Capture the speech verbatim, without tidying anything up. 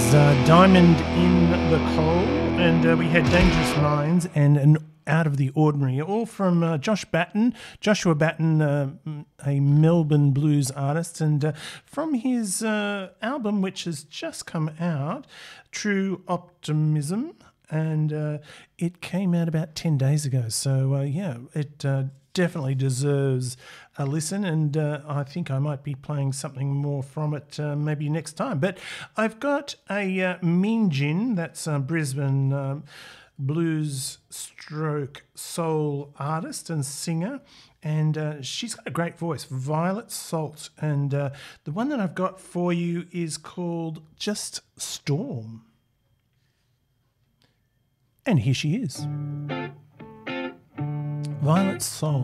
uh, Diamond in the Coal, and uh, we had Dangerous Minds and an Out of the Ordinary, all from uh, Josh Batten, Joshua Batten, uh, a Melbourne blues artist, and uh, from his uh, album, which has just come out, True Optimism, and uh, it came out about ten days ago. So, uh, yeah, it uh, definitely deserves a listen, and uh, I think I might be playing something more from it uh, maybe next time. But I've got a uh, Mean Gin, that's uh, Brisbane um, blues stroke soul artist and singer, and uh, she's got a great voice, Violet Salt, and uh, the one that I've got for you is called Just Storm. And here she is, Violet Salt.